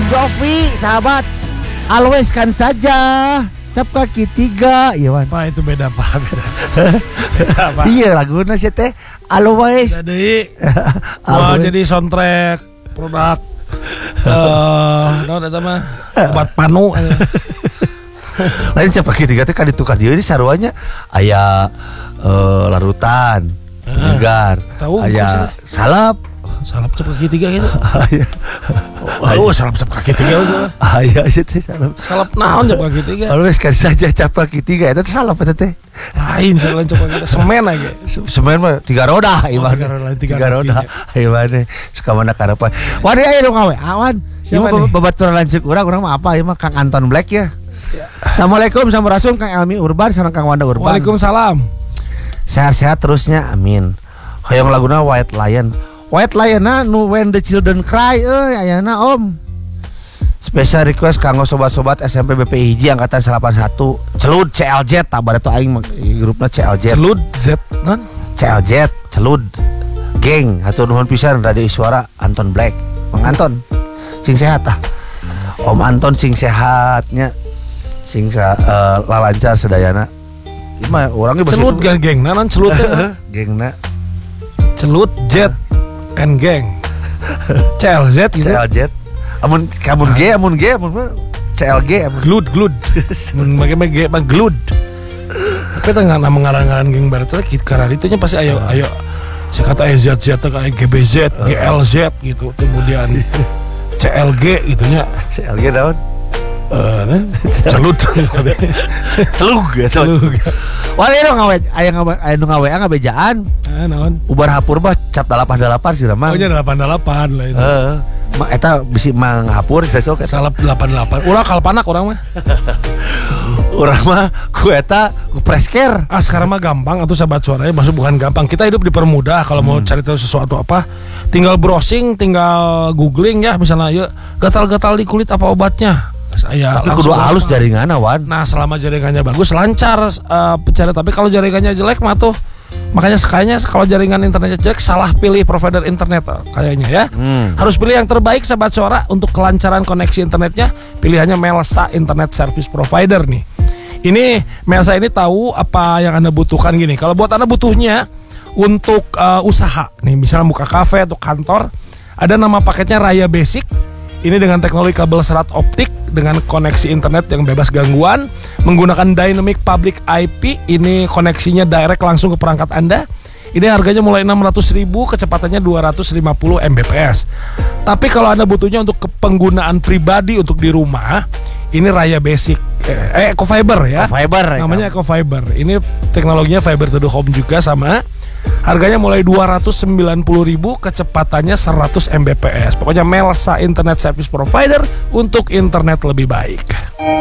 Jovi, sahabat. Always kan saja. Cap kaki 3, iya Wan. Pak itu beda Pak, beda. Iya laguna sih teh. Always. Jadi mau jadi soundtrack produk naon eta mah obat panu. Lain cap kaki 3 teh kan ditukar dia ini saruanya aya larutan, negar, aya salap cap kaki 3 gitu. Salap cap kaki 3 aja. Aya sih teh salap. Salap naon cap kaki 3? Always kan saja cap kaki 3 eta teh salap eta teh. Lain salap cap kaki 3 semen aja. Semen mah 3 roda iman. 3 roda. Iman suka mana karepan. Wadi aya dong gawe. Awan. Siapa nih? Babaturan lanceuk urang mah apa ieu mah Kang Anton Black ya. Assalamualaikum sampurasun Kang Elmi Urban sareng Kang Wanda Urban. Waalaikumsalam. Sehat-sehat terusnya amin. Hoyong laguna White Lion. White Lion na nu When the Children Cry ayana Om. Special request kanggo sobat-sobat SMP BPI angkatan 81 Celud CLJ tabar itu aing grupna CLJ. Celud Z non? CLJ Celud. Geng hatur nuhun pisan radio suara Anton Black. Mang Anton sing sehat ah. Om Anton sing sehatnya. Sing lalancar sedayana. Ima orangnya Celut kan gengna non celut teh. Gengna. Celut jet and gang. CLZ gitu. CLZ. Amun G CLG glud. Mun make G mah glud. Tapi tengah nama ngaran-ngaran geng baru teh karena itunya pasti ayo si kata EZ kayak GBZ, GLZ gitu. Kemudian CLG gitunya. CLG daun. Celud. Wah ini dong ngawe ngabejaan. Naon? Ubar hapur mah cap 88 sih mah. Oh nya 88 lah itu. Eta bisi manghapur sesok salap 88. Urang kalpanak urang mah. Urang mah ku eta ku presker. Sekarang mah gampang atuh sahabat suaranya, maksud bukan gampang. Kita hidup dipermudah kalau mau cari tahu sesuatu apa, tinggal browsing, tinggal googling ya misalnya yuk gatal-gatal di kulit apa obatnya. Saya tapi kudu halus jaringanna Wan. Nah, selama jaringannya bagus lancar pencari, tapi kalau jaringannya jelek mah tuh makanya kayaknya kalau jaringan internetnya jelek salah pilih provider internet kayaknya ya. Harus pilih yang terbaik sahabat suara untuk kelancaran koneksi internetnya. Pilihannya Melsa Internet Service Provider nih. Ini Melsa ini tahu apa yang Anda butuhkan gini. Kalau buat Anda butuhnya untuk usaha nih, misalnya buka kafe atau kantor, ada nama paketnya Raya Basic. Ini dengan teknologi kabel serat optik dengan koneksi internet yang bebas gangguan, menggunakan Dynamic Public IP. Ini koneksinya direct langsung ke perangkat Anda. Ini harganya mulai 600.000, kecepatannya 250 Mbps. Tapi kalau Anda butuhnya untuk penggunaan pribadi untuk di rumah, ini Raya Basic. Ecofiber ya. Ecofiber. Namanya Ecofiber. Ini teknologinya fiber to the home juga sama. Harganya mulai 290.000, kecepatannya 100 Mbps. Pokoknya Melsa Internet Service Provider untuk internet lebih baik.